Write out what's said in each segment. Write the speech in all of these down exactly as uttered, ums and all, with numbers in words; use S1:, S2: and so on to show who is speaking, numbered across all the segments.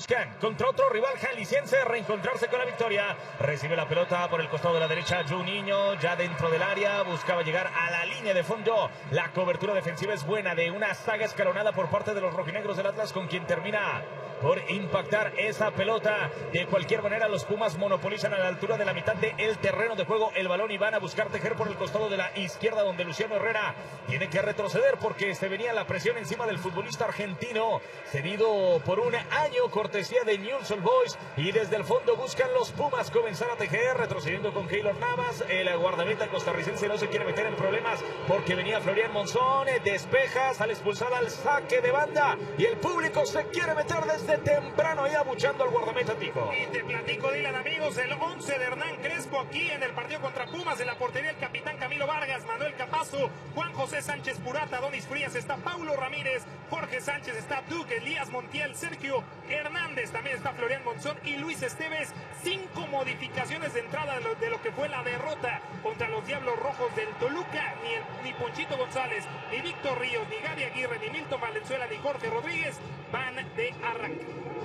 S1: buscan contra otro rival jalisciense reencontrarse con la victoria. Recibe la pelota por el costado de la derecha Juninho, ya dentro del área, buscaba llegar a la línea de fondo. La cobertura defensiva es buena de una saga escalonada por parte de los rojinegros del Atlas, con quien termina por impactar esa pelota. De cualquier manera, los Pumas monopolizan a la altura de la mitad del terreno de juego el balón y van a buscar tejer por el costado de la izquierda, donde Luciano Herrera tiene que retroceder porque se venía la presión encima del futbolista argentino, cedido por un año, cortesía de Newell's Old Boys, y desde el fondo buscan los Pumas comenzar a tejer, retrocediendo con Keylor Navas. El guardameta costarricense no se quiere meter en problemas porque venía Florian Monzón, despeja, sale expulsada al saque de banda y el público se quiere meter desde de temprano ahí abuchando al guardameta, Tico.
S2: Y te platico, Dylan, amigos, el once de Hernán Crespo aquí en el partido contra Pumas. En la portería el capitán Camilo Vargas, Manuel Capazo, Juan José Sánchez Purata, Donis Frías, está Paulo Ramírez, Jorge Sánchez, está Duque, Elías Montiel, Sergio Hernández, también está Florian Monzón y Luis Esteves. Cinco modificaciones de entrada de lo, de lo que fue la derrota contra los Diablos Rojos del Toluca. Ni, el, ni Ponchito González, ni Víctor Ríos, ni Gaby Aguirre, ni Milton Valenzuela, ni Jorge Rodríguez van de arranque.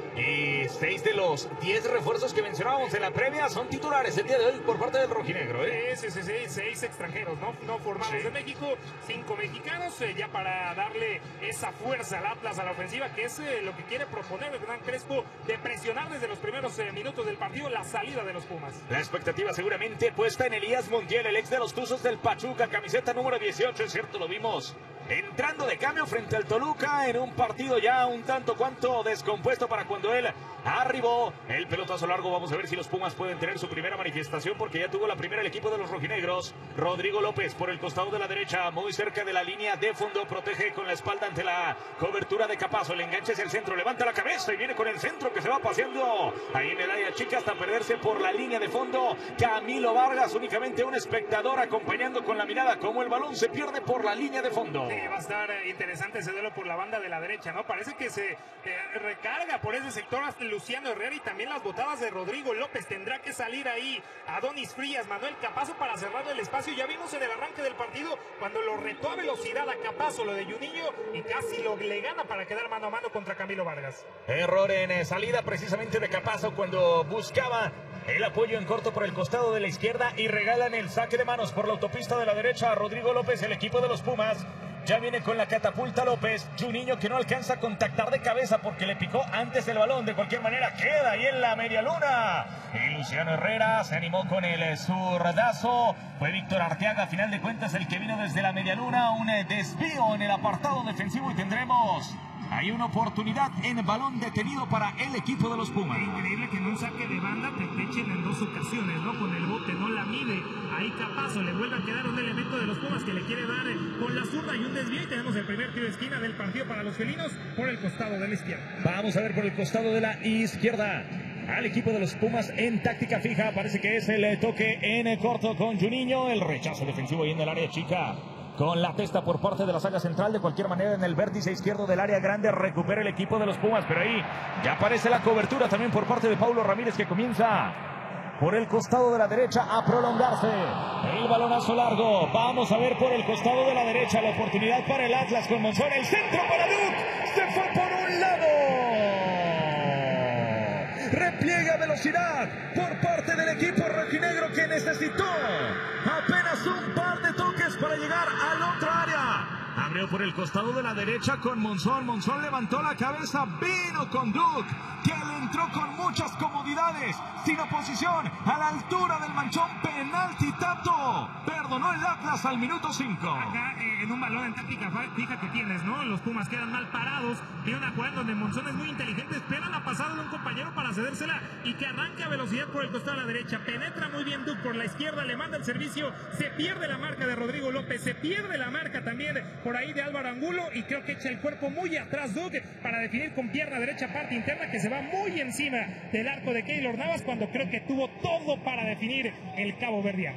S1: Y seis de los diez refuerzos que mencionábamos en la previa son titulares el día de hoy por parte del rojinegro, ¿eh?
S2: Sí, sí, sí, seis extranjeros, ¿no? No formados sí. de México, cinco mexicanos, eh, ya para darle esa fuerza al Atlas a la ofensiva, que es eh, lo que quiere proponer Hernán Crespo, de presionar desde los primeros eh, minutos del partido la salida de los Pumas.
S1: La expectativa seguramente puesta en Elías Montiel, el ex de los Tuzos del Pachuca, camiseta número dieciocho, es cierto, lo vimos entrando de cambio frente al Toluca en un partido ya un tanto cuanto descompuesto para cuando él arribó. El pelotazo largo, vamos a ver si los Pumas pueden tener su primera manifestación, porque ya tuvo la primera el equipo de los rojinegros. Rodrigo López por el costado de la derecha, muy cerca de la línea de fondo, protege con la espalda ante la cobertura de Capazo. El enganche es el centro, levanta la cabeza y viene con el centro que se va paseando ahí en el área chica hasta perderse por la línea de fondo. Camilo Vargas, únicamente un espectador acompañando con la mirada como el balón se pierde por la línea de fondo.
S2: Sí, va a estar eh, interesante ese duelo por la banda de la derecha, ¿no? Parece que se eh, recarga por ese sector hasta Luciano Herrera, y también las botadas de Rodrigo López. Tendrá que salir ahí Adonis Frías, Manuel Capazo para cerrar el espacio. Ya vimos en el arranque del partido cuando lo retó a velocidad a Capazo, lo de Juninho, y casi lo le gana para quedar mano a mano contra Camilo Vargas.
S1: Error en salida precisamente de Capazo cuando buscaba el apoyo en corto por el costado de la izquierda y regalan el saque de manos por la autopista de la derecha a Rodrigo López, el equipo de los Pumas. Ya viene con la catapulta López. Juninho que no alcanza a contactar de cabeza porque le picó antes el balón. De cualquier manera queda ahí en la media luna. Y Luciano Herrera se animó con el zurdazo. Fue Víctor Arteaga, a final de cuentas, el que vino desde la media luna. Un desvío en el apartado defensivo y tendremos hay una oportunidad en balón detenido para el equipo de los Pumas.
S2: Increíble que en un saque de banda te, te echen en dos ocasiones, ¿no? Con el bote no la mide. Ahí Capazo le vuelve a quedar un elemento de los Pumas que le quiere dar con la zurda y un desvío. Y tenemos el primer tiro de esquina del partido para los felinos por el costado de la izquierda.
S1: Vamos a ver por el costado de la izquierda al equipo de los Pumas en táctica fija. Parece que es el toque en corto con Juninho. El rechazo defensivo ahí en el área chica, con la testa por parte de la saga central. De cualquier manera, en el vértice izquierdo del área grande recupera el equipo de los Pumas, pero ahí ya aparece la cobertura también por parte de Paulo Ramírez, que comienza por el costado de la derecha a prolongarse. El balonazo largo, vamos a ver por el costado de la derecha la oportunidad para el Atlas con Monzón, el centro para Duke, se fue por un lado. Repliega velocidad por parte del equipo rojinegro, que necesitó apenas un par de toques para llegar al otro área. Abrió por el costado de la derecha con Monzón. Monzón levantó la cabeza, vino con Duke, que le entró con muchas comodidades, sin oposición, a la altura del manchón. Penalti, Tato. Perdonó el Atlas al minuto cinco.
S2: Acá eh, en un balón en táctica fija que tienes, ¿no? Los Pumas quedan mal parados. Tiene una jugada donde Monzón es muy inteligente, espera la pasada de un compañero para cedérsela y que arranque a velocidad por el costado de la derecha. Penetra muy bien Duke por la izquierda, le manda el servicio, se pierde la marca de Rodrigo López, se pierde la marca también por ahí de Álvaro Angulo, y creo que echa el cuerpo muy atrás Duke para definir con pierna derecha parte interna, que se va muy encima del arco de Keylor Navas, cuando creo que tuvo todo para definir el cabo verdiano.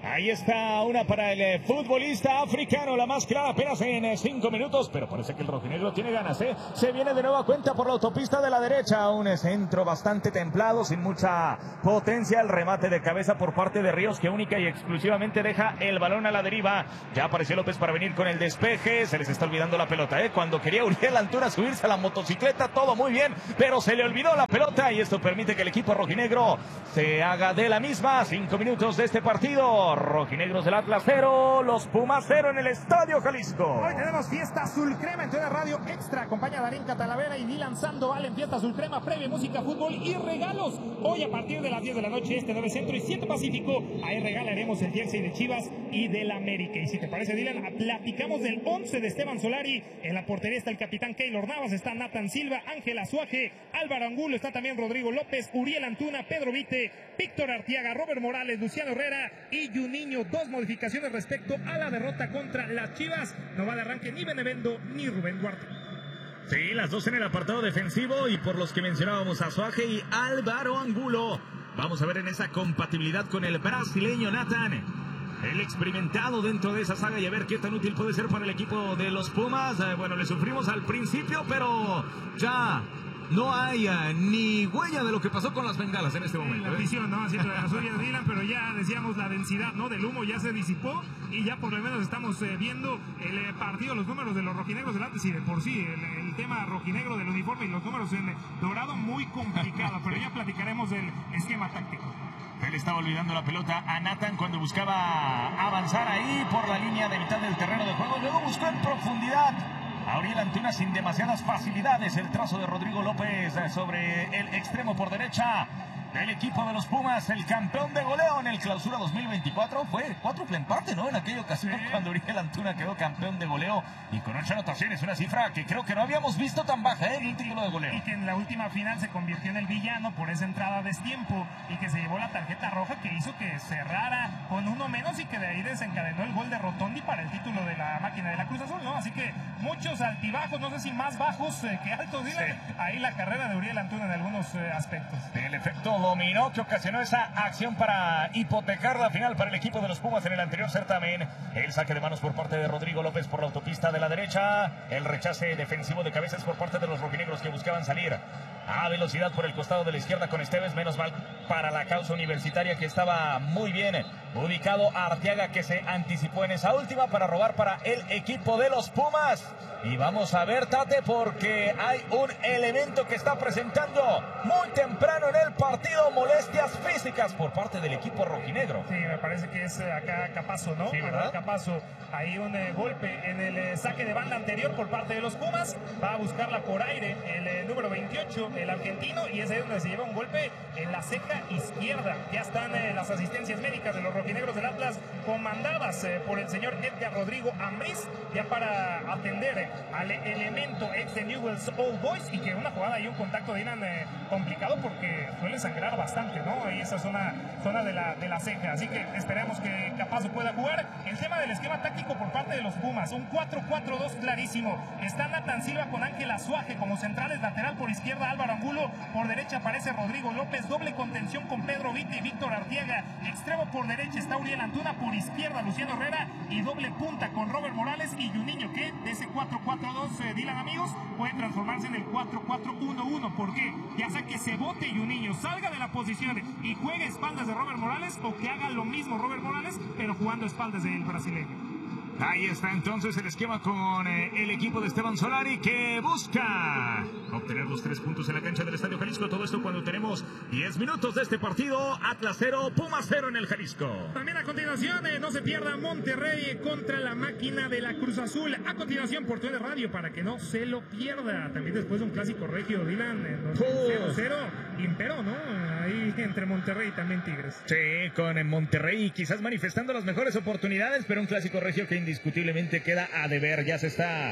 S1: Ahí está una para el eh, futbolista africano, la más clara apenas en eh, cinco minutos, pero parece que el rojinegro tiene ganas, ¿eh? Se viene de nueva cuenta por la autopista de la derecha, un eh, centro bastante templado, sin mucha potencia, el remate de cabeza por parte de Ríos, que única y exclusivamente deja el balón a la deriva. Ya apareció López para venir con el despeje, se les está olvidando la pelota, ¿eh? Cuando quería Uriel Antuna subirse a la motocicleta, todo muy bien, pero se le olvidó la pelota y esto permite que el equipo rojinegro se haga de la misma. Cinco minutos de este partido. Rojinegros del Atlas cero, los Pumas cero en el Estadio Jalisco.
S2: Hoy tenemos fiesta azul crema en T V Radio Extra. Acompaña a Darín Catalavera y Dylan Sandoval en fiesta azul crema, previa música, fútbol y regalos. Hoy a partir de las diez de la noche, este nueve Centro y siete Pacífico, ahí regalaremos el jersey de Chivas y del América. Y si te parece, Dylan, platicamos del once de Esteban Solari. En la portería está el capitán Keylor Navas, está Nathan Silva, Ángel Azuaje, Álvaro Angulo, está también Rodrigo López, Uriel Antuna, Pedro Vite, Víctor Arteaga, Robert Morales, Luciano Herrera y Juninho. Dos modificaciones respecto a la derrota contra las Chivas. No va de arranque ni Benevendo ni Rubén Duarte.
S1: Sí, las dos en el apartado defensivo y por los que mencionábamos a Suaje y Álvaro Angulo. Vamos a ver en esa compatibilidad con el brasileño Nathan, el experimentado dentro de esa saga, y a ver qué tan útil puede ser para el equipo de los Pumas. Eh, bueno, le sufrimos al principio, pero ya no hay uh, ni huella de lo que pasó con las bengalas en este momento.
S2: La visión, ¿no? Haciendo las suyas de Dylan, pero ya decíamos la densidad, ¿no? Del humo ya se disipó y ya por lo menos estamos eh, viendo el eh, partido, los números de los rojinegros del Atlas y de por sí el, el tema rojinegro del uniforme y los números en dorado muy complicado, pero ya platicaremos del esquema táctico.
S1: Él estaba olvidando la pelota a Nathan cuando buscaba avanzar ahí por la línea de mitad del terreno de juego, luego buscó en profundidad a Uriel Antuna sin demasiadas facilidades. El trazo de Rodrigo López sobre el extremo por derecha del equipo de los Pumas, el campeón de goleo en el Clausura dos mil veinticuatro. Fue cuádruple empate, ¿no? En aquella ocasión, sí, cuando Uriel Antuna quedó campeón de goleo y con ocho anotaciones, una cifra que creo que no habíamos visto tan baja, ¿eh? En un título de goleo.
S2: Y que en la última final se convirtió en el villano por esa entrada a destiempo y que se llevó la tarjeta roja que hizo que cerrara con uno menos y que de ahí desencadenó el gol de Rotondi para el título de la máquina de la Cruz Azul, ¿no? Así que muchos altibajos, no sé si más bajos eh, que altos, sí. Ahí la carrera de Uriel Antuna en algunos eh, aspectos.
S1: El efecto dominó que ocasionó esa acción para hipotecar la final para el equipo de los Pumas en el anterior certamen. El saque de manos por parte de Rodrigo López por la autopista de la derecha. El rechace defensivo de cabezas por parte de los rojinegros que buscaban salir a velocidad por el costado de la izquierda con Esteves. Menos mal para la causa universitaria, que estaba muy bien ubicado a Arteaga, que se anticipó en esa última para robar para el equipo de los Pumas. Y vamos a ver, Tate, porque hay un elemento que está presentando muy temprano en el partido, molestias físicas por parte del equipo rojinegro.
S2: Sí, me parece que es acá Capazo, ¿no?
S1: Sí, ¿verdad?
S2: Capazo, hay un eh, golpe en el eh, saque de banda anterior por parte de los Pumas, va a buscarla por aire el eh, número veintiocho, el argentino, y es ahí donde se lleva un golpe en la ceja izquierda. Ya están eh, las asistencias médicas de los rojinegros del Atlas, comandadas eh, por el señor Edgar Rodrigo Ambriz, ya para atender eh, al elemento ex de Newell's Old Boys, y que una jugada y un contacto de Irán eh, complicado porque suele sangrar bastante, ¿no? Y esa zona, zona de, la, de la ceja, así que esperemos que Capazo pueda jugar. El tema del esquema táctico por parte de los Pumas, un cuatro cuatro dos clarísimo. Está Nathan Silva con Ángel Azuaje como centrales, lateral por izquierda Álvaro Angulo, por derecha aparece Rodrigo López, doble contención con Pedro Vite y Víctor Arteaga, extremo por derecha está Uriel Antuna, por izquierda Luciano Herrera, y doble punta con Robert Morales y Juninho, que de ese cuatro cuatro dos, eh, Dylan, amigos, puede transformarse en el cuatro cuatro uno uno, porque ya sea que se bote Juninho, salga de la posición y juegue espaldas de Robert Morales, o que haga lo mismo Robert Morales, pero jugando espaldas del brasileño.
S1: Ahí está entonces el esquema con eh, el equipo de Esteban Solari, que busca obtener los tres puntos en la cancha del Estadio Jalisco. Todo esto cuando tenemos diez minutos de este partido. Atlas cero, Pumas cero en el Jalisco.
S2: También a continuación, eh, no se pierda Monterrey contra la máquina de la Cruz Azul. A continuación por T V Radio, para que no se lo pierda. También después de un clásico regio, Dylan, en cero cero imperó, ¿no? Ahí entre Monterrey y también Tigres.
S1: Sí, con Monterrey quizás manifestando las mejores oportunidades, pero un clásico regio que indiscutiblemente queda a deber. Ya se está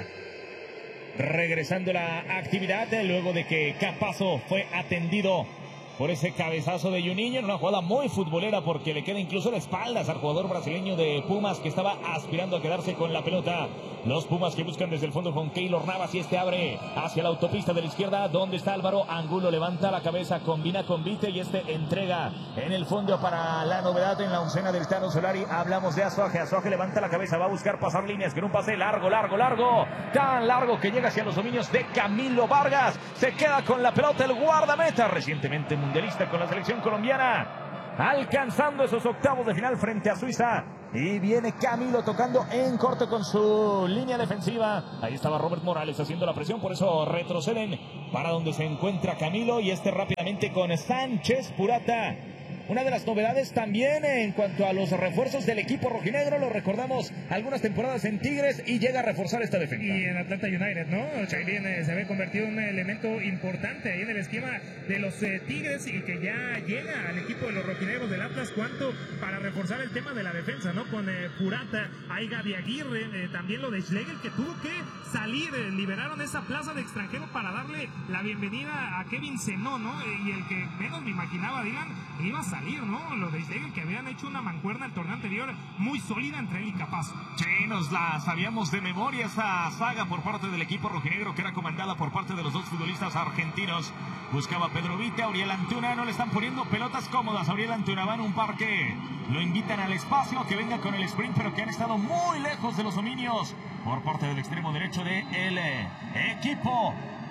S1: regresando la actividad luego de que Capazo fue atendido por ese cabezazo de Juninho en una jugada muy futbolera, porque le queda incluso de espaldas al jugador brasileño de Pumas, que estaba aspirando a quedarse con la pelota. Los Pumas que buscan desde el fondo con Keylor Navas y este abre hacia la autopista de la izquierda. ¿Dónde está Álvaro? Angulo levanta la cabeza, combina con Vite y este entrega en el fondo para la novedad en la oncena del Tano Solari. Hablamos de Azuaje. Azuaje levanta la cabeza, va a buscar pasar líneas con un pase largo, largo, largo. Tan largo que llega hacia los dominios de Camilo Vargas. Se queda con la pelota el guardameta, recientemente mundialista con la selección colombiana, alcanzando esos octavos de final frente a Suiza. Y viene Camilo tocando en corto con su línea defensiva. Ahí estaba Robert Morales haciendo la presión, por eso retroceden para donde se encuentra Camilo. Y este rápidamente con Sánchez Purata. Una de las novedades también en cuanto a los refuerzos del equipo rojinegro, lo recordamos algunas temporadas en Tigres y llega a reforzar esta defensa.
S2: Y en Atlanta United, ¿no? Chailín eh, se ve convertido en un elemento importante ahí en el esquema de los eh, Tigres y que ya llega al equipo de los rojinegros del Atlas, cuanto para reforzar el tema de la defensa, ¿no? Con eh, Purata, hay Gaby Aguirre, eh, también lo de Schlegel que tuvo que salir, eh, liberaron esa plaza de extranjero para darle la bienvenida a Kevin Zenó, ¿no? Eh, y el que menos me imaginaba, digan, iba a salir, ¿no? Lo de Schlegel, que habían hecho una mancuerna el torneo anterior muy sólida entre él y Capazo.
S1: Sí, nos la sabíamos de memoria esa saga por parte del equipo rojinegro que era comandada por parte de los dos futbolistas argentinos. Buscaba Pedro Vite, Auriel Antuna, no le están poniendo pelotas cómodas. Auriel Antuna va en un parque, lo invitan al espacio a que venga con el sprint, pero que han estado muy lejos de los dominios por parte del extremo derecho del de equipo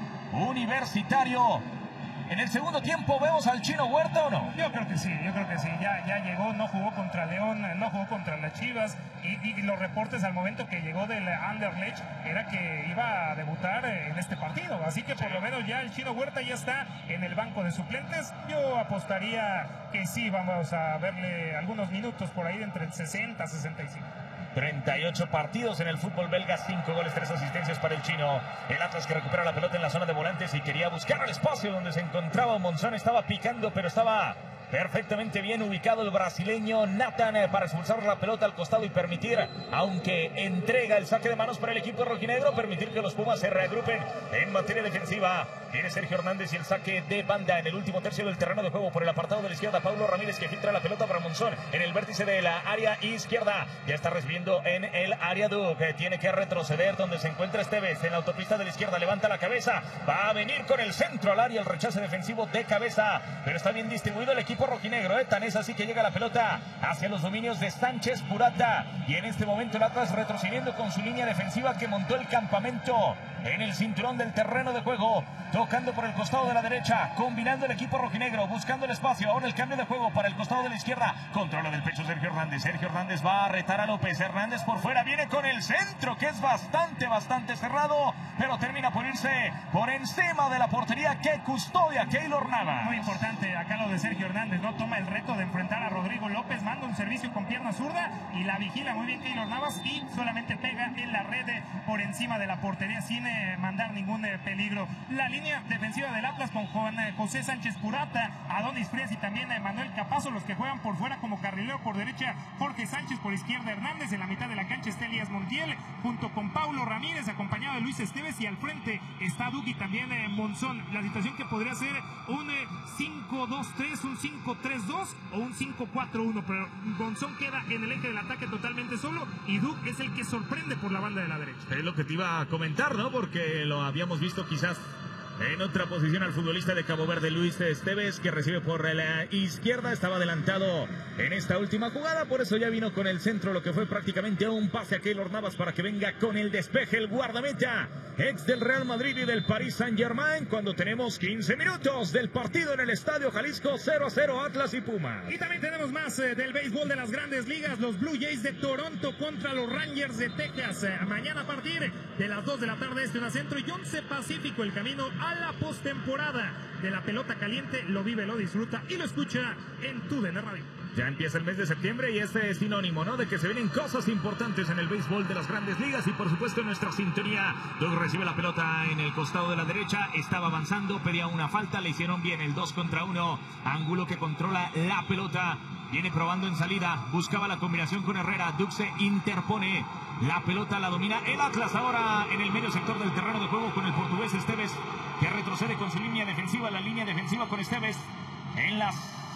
S1: universitario. En el segundo tiempo, ¿vemos al Chino Huerta o no?
S2: Yo creo que sí, yo creo que sí. Ya, ya llegó, no jugó contra León, no jugó contra las Chivas. Y, y los reportes al momento que llegó del Anderlecht era que iba a debutar en este partido. Así que por lo menos ya el Chino Huerta ya está en el banco de suplentes. Yo apostaría que sí, vamos a verle algunos minutos por ahí de entre el sesenta y sesenta y cinco.
S1: treinta y ocho partidos en el fútbol belga, cinco goles, tres asistencias para el chino. El Atlas que recupera la pelota en la zona de volantes y quería buscar el espacio donde se encontraba Monzón. Estaba picando, pero estaba perfectamente bien ubicado el brasileño Nathan para expulsar la pelota al costado y permitir, aunque entrega el saque de manos para el equipo rojinegro, permitir que los Pumas se reagrupen en materia defensiva. Tiene Sergio Hernández y el saque de banda en el último tercio del terreno de juego por el apartado de la izquierda. Paulo Ramírez que filtra la pelota para Monzón en el vértice de la área izquierda. Ya está recibiendo en el área Duque. Tiene que retroceder donde se encuentra Esteves en la autopista de la izquierda. Levanta la cabeza. Va a venir con el centro al área. El rechace defensivo de cabeza. Pero está bien distribuido el equipo rojinegro. ¿eh? Tan es así que llega la pelota hacia los dominios de Sánchez Purata. Y en este momento el Atlas retrocediendo con su línea defensiva que montó el campamento en el cinturón del terreno de juego. Tocando por el costado de la derecha, combinando el equipo rojinegro, buscando el espacio. Ahora el cambio de juego para el costado de la izquierda. Controla del pecho Sergio Hernández. Sergio Hernández va a retar a López. Hernández por fuera, viene con el centro, que es bastante, bastante cerrado, pero termina por irse por encima de la portería que custodia Keylor Navas.
S2: Muy importante acá lo de Sergio Hernández, no toma el reto de enfrentar a Rodrigo López, manda un servicio con pierna zurda y la vigila muy bien Keylor Navas y solamente pega en la red por encima de la portería sin eh, mandar ningún eh, peligro. La línea defensiva del Atlas con Juan eh, José Sánchez Purata, Adonis Frías y también eh, Manuel Capazo, los que juegan por fuera como carrilero por derecha, Jorge Sánchez por izquierda, Hernández en la mitad de la cancha está Elías Montiel junto con Paulo Ramírez acompañado de Luis Esteves y al frente está Duque también eh, Monzón. La situación que podría ser un eh, cinco dos tres, un cinco tres dos o un cinco cuatro uno, pero Monzón queda en el eje del ataque totalmente solo y Duque es el que sorprende por la banda de la derecha.
S1: Es lo que te iba a comentar, ¿no? Porque lo habíamos visto quizás en otra posición al futbolista de Cabo Verde, Luis Esteves, que recibe por la izquierda. Estaba adelantado en esta última jugada, por eso ya vino con el centro, lo que fue prácticamente un pase a Keylor Navas para que venga con el despeje el guardameta, ex del Real Madrid y del Paris Saint-Germain, cuando tenemos quince minutos del partido en el Estadio Jalisco, cero a cero Atlas y Pumas.
S2: Y también tenemos más eh, del béisbol de las grandes ligas, los Blue Jays de Toronto contra los Rangers de Texas. Eh, mañana a partir de las dos de la tarde, este en Centro y once Pacífico, el camino a la postemporada de la pelota caliente. Lo vive, lo disfruta y lo escucha en tu D N Radio.
S1: Ya empieza el mes de septiembre y este es sinónimo, ¿no? De que se vienen cosas importantes en el béisbol de las grandes ligas y por supuesto en nuestra sintonía. Doug recibe la pelota en el costado de la derecha, estaba avanzando, pedía una falta, le hicieron bien el dos contra uno. Angulo que controla la pelota, viene probando en salida, buscaba la combinación con Herrera. Doug se interpone, la pelota la domina el Atlas ahora en el medio sector del terreno de juego con el portugués Esteves, que retrocede con su línea defensiva, la línea defensiva con Esteves en las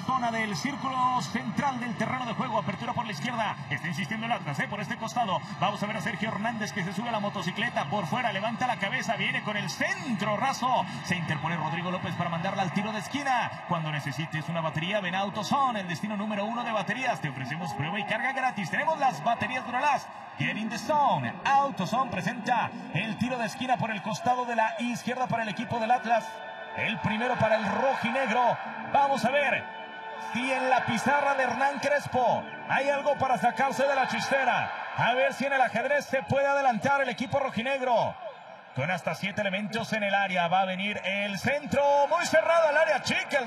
S1: zona del círculo central del terreno de juego. Apertura por la izquierda. Está insistiendo el Atlas, ¿eh? Por este costado. Vamos a ver a Sergio Hernández que se sube a la motocicleta. Por fuera, levanta la cabeza. Viene con el centro raso. Se interpone Rodrigo López para mandarla al tiro de esquina. Cuando necesites una batería, ven a AutoZone, el destino número uno de baterías. Te ofrecemos prueba y carga gratis. Tenemos las baterías Duralast. Get in the zone. AutoZone presenta el tiro de esquina por el costado de la izquierda para el equipo del Atlas. El primero para el rojinegro. Vamos a ver si en la pizarra de Hernán Crespo hay algo para sacarse de la chistera. A ver si en el ajedrez se puede adelantar el equipo rojinegro. Con hasta siete elementos en el área. Va a venir el centro muy cerrado al área chica.